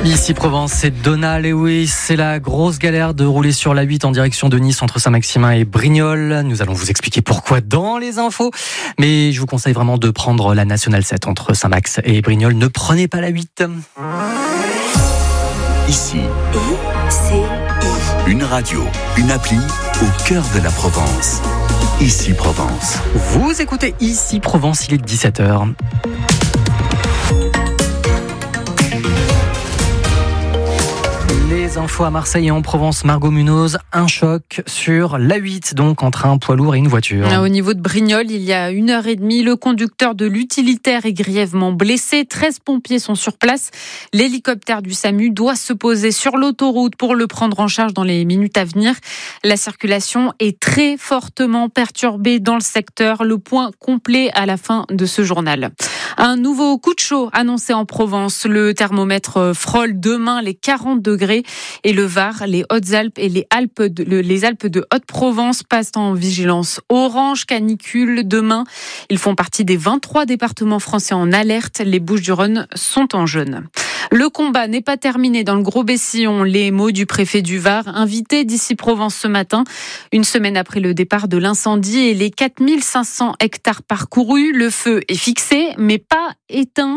Ici Provence, c'est Donna Lewis. C'est la grosse galère de rouler sur la 8 en direction de Nice entre Saint-Maximin et Brignoles. Nous allons vous expliquer pourquoi dans les infos. Mais je vous conseille vraiment de prendre la Nationale 7 entre Saint-Max et Brignoles. Ne prenez pas la 8. Ici, une radio, une appli au cœur de la Provence. Ici Provence. Vous écoutez Ici Provence, il est 17h. Les infos à Marseille et en Provence, Margot Munoz, un choc sur l'A8, donc entre un poids lourd et une voiture. Au niveau de Brignoles, il y a 1h30, le conducteur de l'utilitaire est grièvement blessé. 13 pompiers sont sur place. L'hélicoptère du SAMU doit se poser sur l'autoroute pour le prendre en charge dans les minutes à venir. La circulation est très fortement perturbée dans le secteur. Le point complet à la fin de ce journal. Un nouveau coup de chaud annoncé en Provence. Le thermomètre frôle demain les 40 degrés et le Var, les Hautes-Alpes et les Alpes de Haute-Provence passent en vigilance orange canicule demain. Ils font partie des 23 départements français en alerte. Les Bouches-du-Rhône sont en jaune. Le combat n'est pas terminé dans le Gros-Bessillon. Les mots du préfet du Var, invité d'Ici Provence ce matin, une semaine après le départ de l'incendie et les 4500 hectares parcourus. Le feu est fixé, mais pas éteint.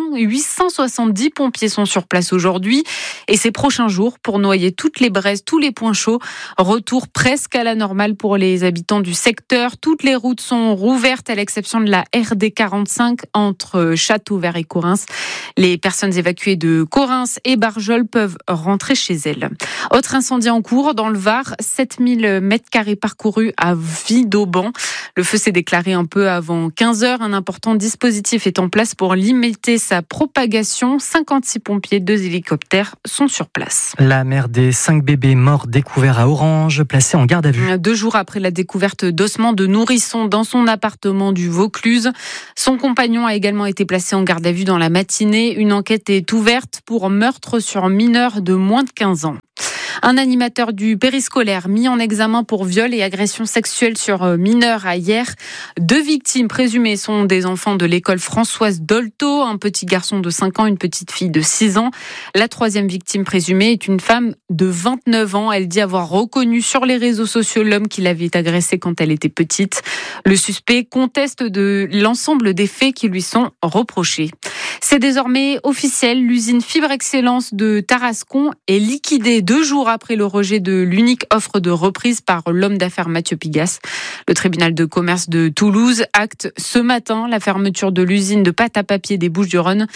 870 pompiers sont sur place aujourd'hui et ces prochains jours pour noyer toutes les braises, tous les points chauds. Retour presque à la normale pour les habitants du secteur. Toutes les routes sont rouvertes à l'exception de la RD 45 entre Châteauvert et Correns. Les personnes évacuées de Correns et Barjol peuvent rentrer chez elles. Autre incendie en cours dans le Var, 7000 mètres carrés parcourus à Vidauban. Le feu s'est déclaré un peu avant 15h. Un important dispositif est en place pour limiter sa propagation. 56 pompiers, 2 hélicoptères sont sur place. La mère des 5 bébés morts découverts à Orange, placés en garde à vue. 2 jours après la découverte d'ossements de nourrissons dans son appartement du Vaucluse, son compagnon a également été placé en garde à vue dans la matinée. Une enquête est ouverte pour meurtre sur mineur de moins de 15 ans. Un animateur du périscolaire mis en examen pour viol et agression sexuelle sur mineur à Hier. 2 victimes présumées sont des enfants de l'école Françoise Dolto, un petit garçon de 5 ans, une petite fille de 6 ans. La 3e victime présumée est une femme de 29 ans. Elle dit avoir reconnu sur les réseaux sociaux l'homme qui l'avait agressée quand elle était petite. Le suspect conteste de l'ensemble des faits qui lui sont reprochés. C'est désormais officiel, l'usine Fibre Excellence de Tarascon est liquidée 2 jours après le rejet de l'unique offre de reprise par l'homme d'affaires Mathieu Pigasse. Le tribunal de commerce de Toulouse acte ce matin la fermeture de l'usine de pâte à papier des Bouches-du-Rhône.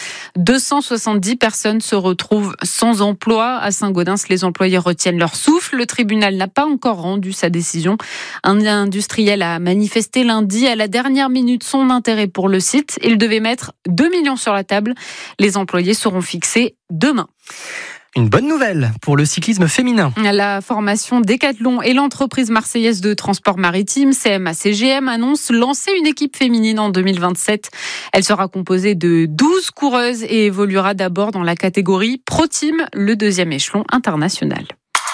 270 personnes se retrouvent sans emploi. À Saint-Gaudens, les employés retiennent leur souffle. Le tribunal n'a pas encore rendu sa décision. Un industriel a manifesté lundi à la dernière minute son intérêt pour le site. Il devait mettre 2 millions sur la table. Les employés seront fixés demain. Une bonne nouvelle pour le cyclisme féminin. La formation Décathlon et l'entreprise marseillaise de transport maritime, CMA-CGM, annonce lancer une équipe féminine en 2027. Elle sera composée de 12 coureuses et évoluera d'abord dans la catégorie Pro Team, le 2e échelon international.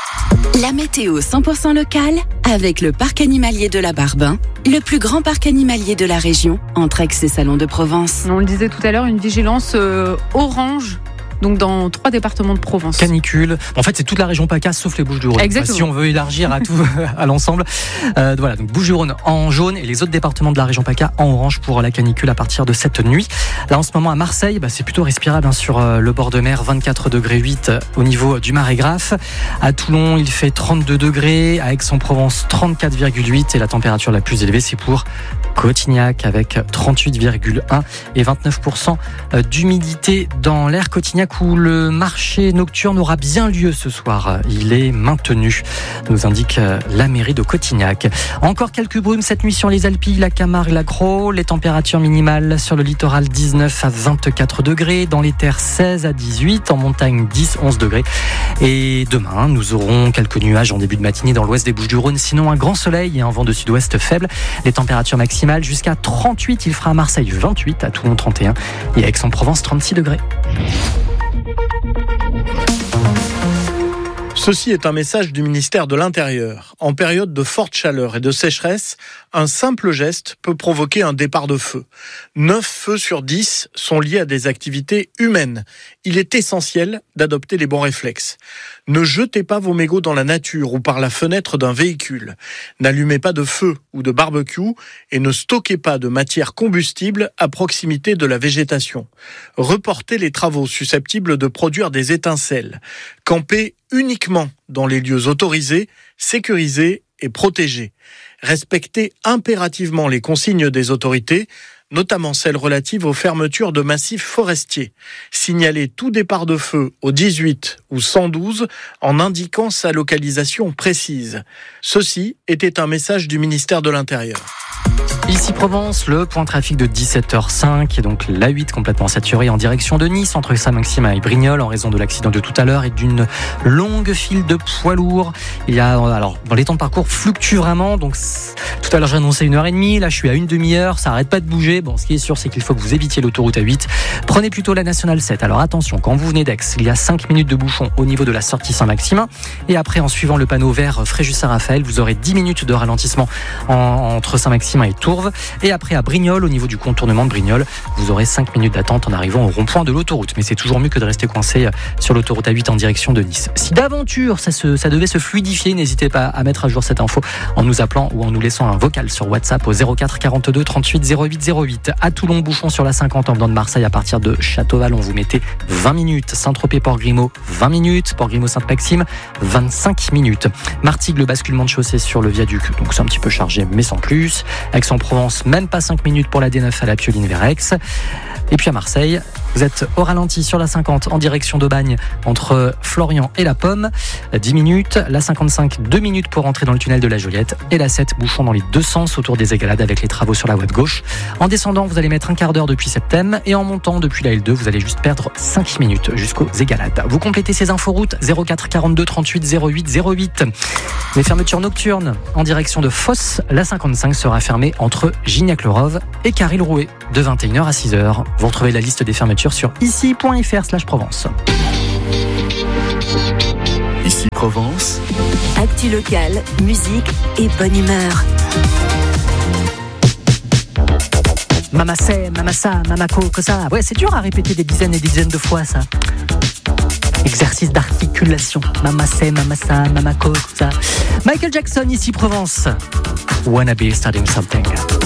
La météo 100% locale avec le parc animalier de la Barbin, le plus grand parc animalier de la région, entre Aix et Salon de Provence. On le disait tout à l'heure, une vigilance orange. Donc dans 3 départements de Provence. Canicule. En fait, c'est toute la région PACA sauf les Bouches-du-Rhône. Exactement. Si on veut élargir à tout, à l'ensemble. Voilà, donc Bouches-du-Rhône en jaune et les autres départements de la région PACA en orange pour la canicule à partir de cette nuit. Là, en ce moment, à Marseille, c'est plutôt respirable sur le bord de mer, 24,8 degrés au niveau du Marais Graphe. À Toulon, il fait 32 degrés. À Aix-en-Provence, 34,8. Et la température la plus élevée, c'est pour Cotignac avec 38,1 et 29% d'humidité dans l'air. Cotignac où le marché nocturne aura bien lieu ce soir. Il est maintenu, nous indique la mairie de Cotignac. Encore quelques brumes cette nuit sur les Alpilles, la Camargue, la Crau. Les températures minimales sur le littoral 19 à 24 degrés. Dans les terres 16 à 18. En montagne 10-11 degrés. Et demain, nous aurons quelques nuages en début de matinée dans l'ouest des Bouches-du-Rhône. Sinon, un grand soleil et un vent de sud-ouest faible. Les températures maximales jusqu'à 38. Il fera à Marseille 28, à Toulon 31 et à Aix-en-Provence 36 degrés. Ceci est un message du ministère de l'Intérieur. En période de forte chaleur et de sécheresse, un simple geste peut provoquer un départ de feu. 9 feux sur 10 sont liés à des activités humaines. Il est essentiel d'adopter les bons réflexes. Ne jetez pas vos mégots dans la nature ou par la fenêtre d'un véhicule. N'allumez pas de feu ou de barbecue et ne stockez pas de matière combustible à proximité de la végétation. Reportez les travaux susceptibles de produire des étincelles. Campez uniquement dans les lieux autorisés, sécurisés et protégés. Respectez impérativement les consignes des autorités, notamment celles relatives aux fermetures de massifs forestiers. Signalez tout départ de feu au 18 ou 112 en indiquant sa localisation précise. Ceci était un message du ministère de l'Intérieur. Ici Provence, le point trafic de 17h05 et donc l'A8 complètement saturé en direction de Nice entre Saint-Maximin et Brignoles en raison de l'accident de tout à l'heure et d'une longue file de poids lourds. Il y a alors les temps de parcours fluctuent vraiment, donc tout à l'heure j'ai annoncé 1h30, là je suis à une demi-heure, ça arrête pas de bouger. Bon, ce qui est sûr c'est qu'il faut que vous évitiez l'autoroute A8. Prenez plutôt la nationale 7. Alors attention, quand vous venez d'Aix, il y a 5 minutes de bouchon au niveau de la sortie Saint-Maximin et après en suivant le panneau vert Fréjus-Saint-Raphaël, vous aurez 10 minutes de ralentissement entre Saint-Maximin et Tourves. Et après à Brignoles, au niveau du contournement de Brignoles, vous aurez 5 minutes d'attente en arrivant au rond-point de l'autoroute. Mais c'est toujours mieux que de rester coincé sur l'autoroute A8 en direction de Nice. Si d'aventure ça devait se fluidifier, n'hésitez pas à mettre à jour cette info en nous appelant ou en nous laissant un vocal sur WhatsApp au 04 42 38 08 08. À Toulon, bouchon sur la 50 en venant de Marseille à partir de Châteauval, on vous mettait 20 minutes. Saint-Tropez, Port-Grimaud, 20 minutes. Port-Grimaud, Sainte-Maxime, 25 minutes. Martigues, le basculement de chaussée sur le viaduc, donc c'est un petit peu chargé mais sans plus. Aix-en-Provence, même pas 5 minutes pour la D9 à la Pioline vers Aix. Et puis à Marseille, vous êtes au ralenti sur la 50 en direction d'Aubagne entre Florian et la Pomme, 10 minutes. La 55, 2 minutes pour entrer dans le tunnel de la Joliette. Et la 7, bouchon dans les deux sens autour des Égalades avec les travaux sur la voie de gauche. En descendant, vous allez mettre un quart d'heure depuis Septem. Et en montant depuis la L2, vous allez juste perdre 5 minutes jusqu'aux Égalades. Vous complétez ces inforoutes 04 42 38 08 08. Les fermetures nocturnes en direction de Fosse. La 55 sera fermée entre Gignac-le-Rove et Caril-Rouet de 21h à 6h. Vous retrouvez la liste des fermetures sur ici.fr/Provence. Ici Provence. Actu locale, musique et bonne humeur. Mama c'est, mama ça, mama co, ça. Ouais, c'est dur à répéter des dizaines et des dizaines de fois ça. Exercice d'articulation. Mama c'est, mama ça, mama co, ça. Michael Jackson, ici Provence. Wanna be starting something.